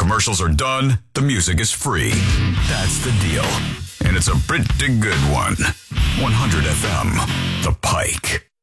commercials are done, the music is free. That's the deal. And it's a pretty good one. 100 FM, The Pike.